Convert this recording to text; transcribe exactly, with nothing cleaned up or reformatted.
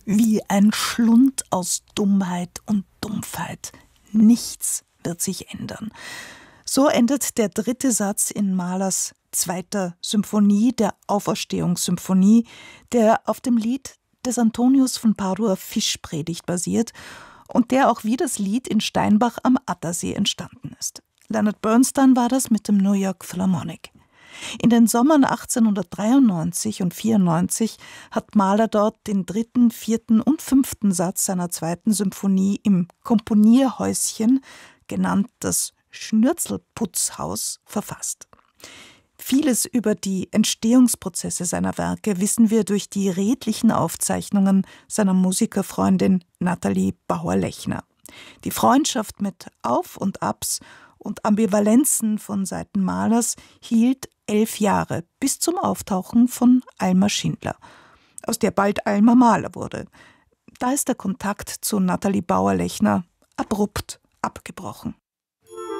Wie ein Schlund aus Dummheit und Dumpfheit. Nichts wird sich ändern. So endet der dritte Satz in Mahlers zweiter Symphonie, der Auferstehungssymphonie, der auf dem Lied des Antonius von Padua Fischpredigt basiert und der auch wie das Lied in Steinbach am Attersee entstanden ist. Leonard Bernstein war das mit dem New York Philharmonic. In den Sommern achtzehnhundertdreiundneunzig und vierundneunzig hat Mahler dort den dritten, vierten und fünften Satz seiner zweiten Symphonie im Komponierhäuschen, genannt das Schnürzelputzhaus, verfasst. Vieles über die Entstehungsprozesse seiner Werke wissen wir durch die redlichen Aufzeichnungen seiner Musikerfreundin Nathalie Bauer-Lechner. Die Freundschaft mit Auf und Abs und Ambivalenzen von Seiten Mahlers hielt elf Jahre bis zum Auftauchen von Alma Schindler, aus der bald Alma Mahler wurde. Da ist der Kontakt zu Nathalie Bauer-Lechner abrupt abgebrochen.